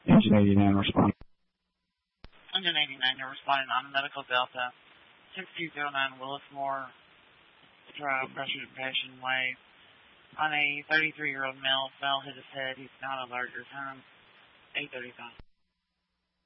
Engine 89 responding. Engine 89, you're responding on Medical Delta 6209 Willismore Drive, Precipitation Way. On a 33-year-old male, fell, hit his head. He's not alert. Your time, 8:35.